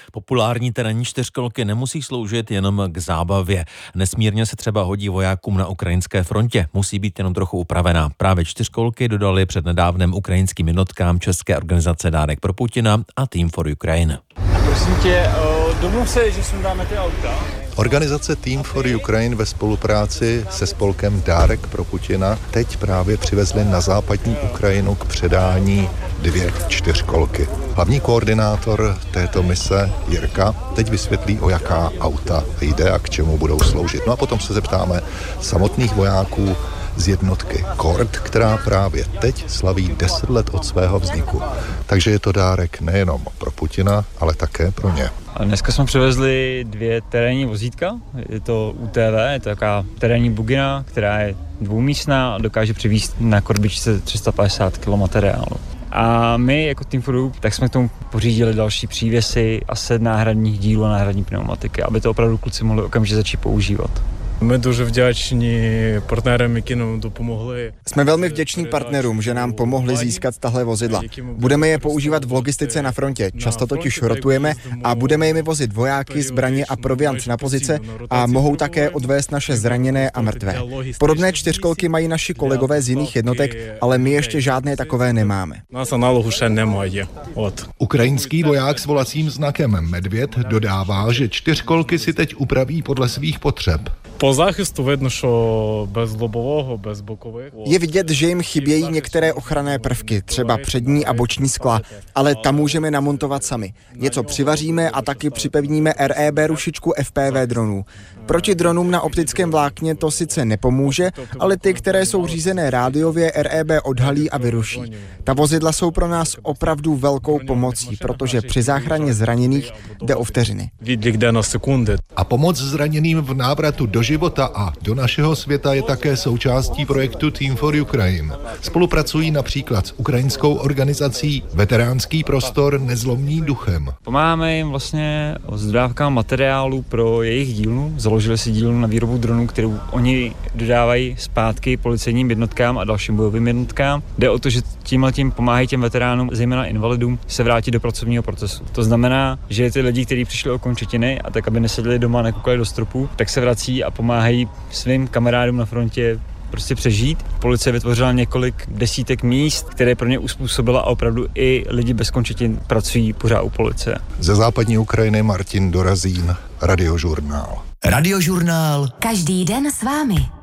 Populární terénní čtyřkolky nemusí sloužit jenom k zábavě. Nesmírně se třeba hodí vojákům na ukrajinské frontě. Musí být jenom trochu upravená. Právě čtyřkolky dodali přednedávnem ukrajinským jednotkám české organizace Dárek pro Putina a Team for Ukraine. Prosím tě, domluv se, že sundáme ty auta. Organizace Team for Ukraine ve spolupráci se spolkem Dárek pro Putina teď právě přivezli na západní Ukrajinu k předání 2 čtyřkolky. Hlavní koordinátor této mise Jirka teď vysvětlí, o jaká auta jde a k čemu budou sloužit. No a potom se zeptáme samotných vojáků z jednotky Kord, která právě teď slaví 10 let od svého vzniku. Takže je to dárek nejenom pro Putina, ale také pro ně. A dneska jsme přivezli 2 terénní vozítka. Je to UTV, je to taková terénní bugina, která je dvoumístná a dokáže přivízt na korbičce 350 kg materiálu. A my jako Team for Ukraine, tak jsme k tomu pořídili další přívěsy a set náhradních dílů a náhradní pneumatiky, aby to opravdu kluci mohli okamžitě začít používat. Ми дуже вдячні партнерам, які нам допомогли. Jsme velmi vděční partnerům, že nám pomohli získat tahle vozidla. Budeme je používat v logistice na frontě, často totiž rotujeme a budeme jimi vozit vojáky, zbraně a proviant na pozice a mohou také odvést naše zraněné a mrtvé. Podobné čtyřkolky mají naši kolegové z jiných jednotek, ale my ještě žádné takové nemáme. Nás аналогу ще немає. Ukrajinský voják s volacím znakem Medvěd dodává, že čtyřkolky si teď upraví podle svých potřeb. По захисту видно, що без лобового, без бокових. Je vidět, že jim chybějí některé ochranné prvky, třeba přední a boční skla, ale tam můžeme namontovat sami. Něco přivaříme a taky připevníme REB rušičku FPV dronů. Proti dronům na optickém vlákně to sice nepomůže, ale ty, které jsou řízené rádiově, REB odhalí a vyruší. Ta vozidla jsou pro nás opravdu velkou pomocí, protože při záchraně zraněných jde o vteřiny. Відлік йде на секунди. A pomoc zraněným v návratu do života a do našeho světa je také součástí projektu Team for Ukraine. Spolupracují například s ukrajinskou organizací Veteránský prostor Nezlomní duchem. Pomáháme jim vlastně s dodávkami materiálu pro jejich dílnu. Založili si dílnu na výrobu dronů, kterou oni dodávají zpátky policejním jednotkám a dalším bojovým jednotkám. Jde o to, že tímhletím pomáhají těm veteránům, zejména invalidům, se vrátit do pracovního procesu. To znamená, že ty lidi, kteří přišli o končetiny a tak, aby neseděli doma, nekoukali do stropu, tak se vrací a pomáhají svým kamarádům na frontě prostě přežít. Policie vytvořila několik desítek míst, které pro ně uspůsobila a opravdu i lidi bez končetin pracují pořád u policie. Ze západní Ukrajiny Martin Dorazín, Radiožurnál. Radiožurnál. Každý den s vámi.